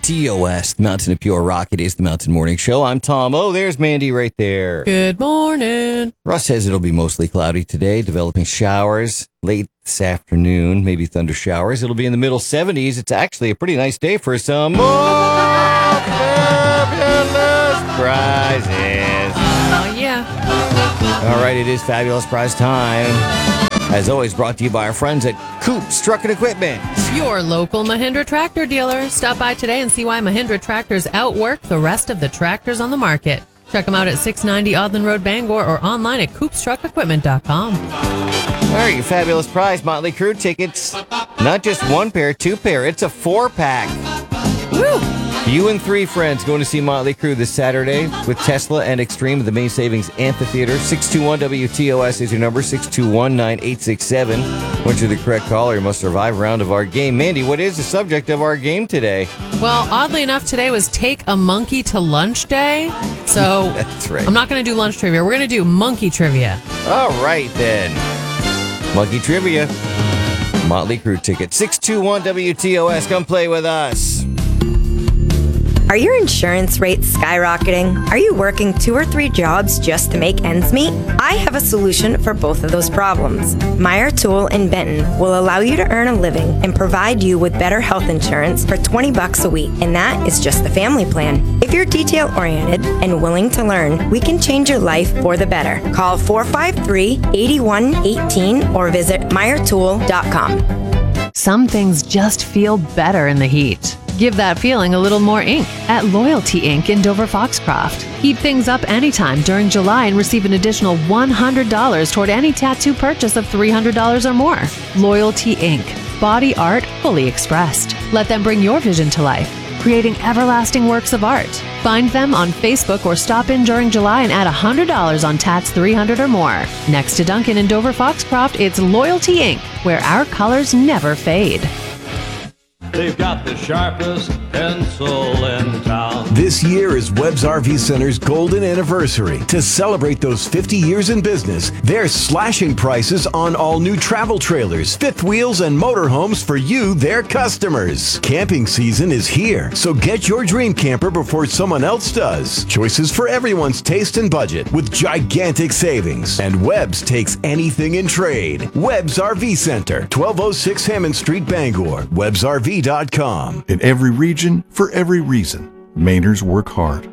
WTOS, Mountain of Pure Rock. It is the Mountain Morning Show. I'm Tom. Oh, there's Mandy right there. Good morning. Russ says it'll be mostly cloudy today, developing showers late this afternoon, maybe thunder showers. It'll be in the middle 70s. It's actually a pretty nice day for some more fabulous prizes. Oh, yeah. All right, it is fabulous prize time. As always, brought to you by our friends at Coops Truck and Equipment. Your local Mahindra tractor dealer. Stop by today and see why Mahindra tractors outwork the rest of the tractors on the market. Check them out at 690 Audland Road, Bangor, or online at coopstruckequipment.com. All right, your fabulous prize, Motley Crue tickets. Not just one pair, two pair. It's a 4-pack. Woo! You and 3 friends going to see Motley Crue this Saturday with Tesla and Extreme at the Main Savings Amphitheater. 621-WTOS is your number, 621-9867. Once you're the correct caller, you must survive a round of our game. Mandy, what is the subject of our game today? Well, oddly enough, today was Take a Monkey to Lunch Day. So That's right. I'm not going to do lunch trivia. We're going to do monkey trivia. All right, then. Monkey Trivia. Motley Crue ticket. 621-WTOS. Come play with us. Are your insurance rates skyrocketing? Are you working 2 or 3 jobs just to make ends meet? I have a solution for both of those problems. Meyer Tool in Benton will allow you to earn a living and provide you with better health insurance for $20 a week, and that is just the family plan. If you're detail-oriented and willing to learn, we can change your life for the better. Call 453-8118 or visit meyertool.com. Some things just feel better in the heat. Give that feeling a little more ink at Loyalty Ink in Dover Foxcroft. Heat things up anytime during July and receive an additional $100 toward any tattoo purchase of $300 or more. Loyalty Ink. Body art fully expressed. Let them bring your vision to life, creating everlasting works of art. Find them on Facebook or stop in during July and add $100 on tats $300 or more. Next to Duncan in Dover Foxcroft, it's Loyalty Ink, where our colors never fade. They've got the sharpest pencil in town. This year is Webb's RV Center's golden anniversary. To celebrate those 50 years in business, they're slashing prices on all new travel trailers, fifth wheels, and motorhomes for you, their customers. Camping season is here, so get your dream camper before someone else does. Choices for everyone's taste and budget with gigantic savings. And Webb's takes anything in trade. Webb's RV Center, 1206 Hammond Street, Bangor. WebbsRV.com. In every region, for every reason, Mainers work hard.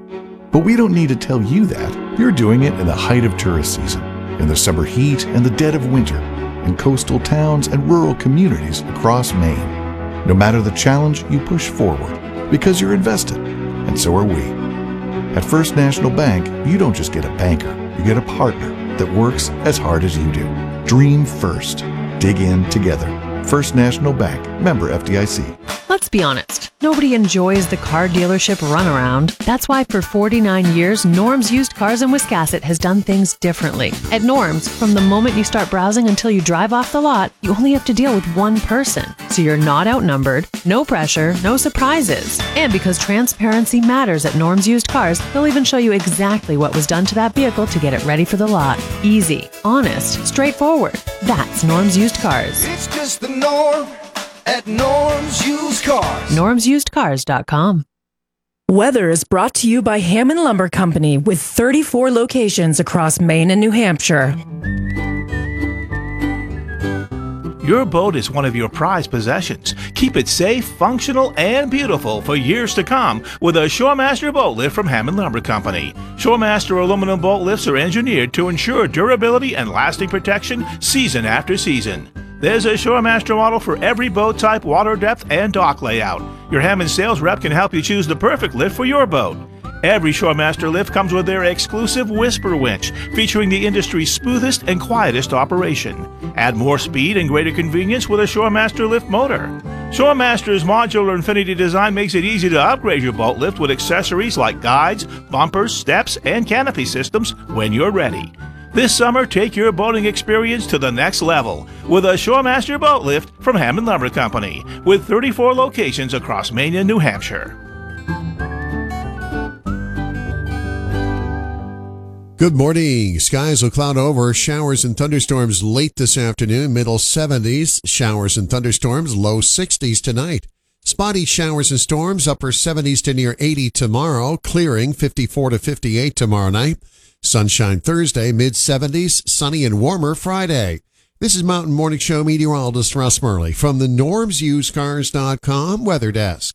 But we don't need to tell you that. You're doing it in the height of tourist season, in the summer heat and the dead of winter, in coastal towns and rural communities across Maine. No matter the challenge, you push forward because you're invested, and so are we. At First National Bank, you don't just get a banker, you get a partner that works as hard as you do. Dream first. Dig in together. First National Bank, member FDIC. Let's be honest, nobody enjoys the car dealership runaround. That's why for 49 years, Norm's Used Cars in Wiscasset has done things differently. At Norm's, from the moment you start browsing until you drive off the lot, you only have to deal with one person. So you're not outnumbered, no pressure, no surprises. And because transparency matters at Norm's Used Cars, they'll even show you exactly what was done to that vehicle to get it ready for the lot. Easy, honest, straightforward. That's Norm's Used Cars. It's just the norm at Norm's Used Cars. NormsUsedCars.com. Weather is brought to you by Hammond Lumber Company with 34 locations across Maine and New Hampshire. Your boat is one of your prized possessions. Keep it safe, functional, and beautiful for years to come with a Shoremaster boat lift from Hammond Lumber Company. Shoremaster aluminum boat lifts are engineered to ensure durability and lasting protection season after season. There's a Shoremaster model for every boat type, water depth, and dock layout. Your Hammond sales rep can help you choose the perfect lift for your boat. Every Shoremaster lift comes with their exclusive Whisper winch, featuring the industry's smoothest and quietest operation. Add more speed and greater convenience with a Shoremaster lift motor. Shoremaster's modular Infinity design makes it easy to upgrade your boat lift with accessories like guides, bumpers, steps, and canopy systems when you're ready. This summer, take your boating experience to the next level with a Shoremaster boat lift from Hammond Lumber Company, with 34 locations across Maine and New Hampshire. Good morning. Skies will cloud over. Showers and thunderstorms late this afternoon. Middle 70s. Showers and thunderstorms. Low 60s tonight. Spotty showers and storms, upper 70s to near 80 tomorrow. Clearing 54 to 58 tomorrow night. Sunshine Thursday, mid-70s. Sunny and warmer Friday. This is Mountain Morning Show meteorologist Russ Murley from the normsusedcars.com weather desk.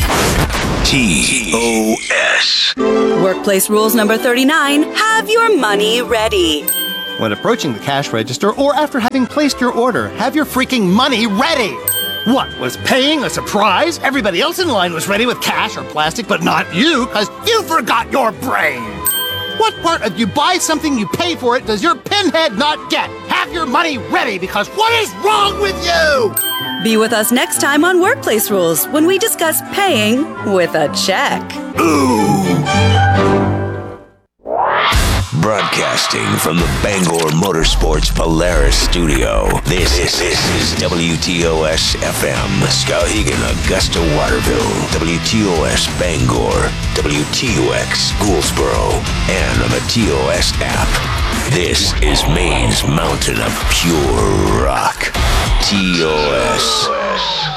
TOS. Workplace rules number 39. Have your money ready. When approaching the cash register or after having placed your order, have your freaking money ready. What, was paying a surprise? Everybody else in line was ready with cash or plastic, but not you, because you forgot your brain. What part of you buy something, you pay for it, does your pinhead not get? Have your money ready, because what is wrong with you? Be with us next time on Workplace Rules when we discuss paying with a check. Ooh! Broadcasting from the Bangor Motorsports Polaris studio, this is WTOS FM, Skowhegan, Augusta, Waterville, WTOS Bangor, WTOX Gouldsboro, and on the TOS app. This is Maine's mountain of pure rock, TOS.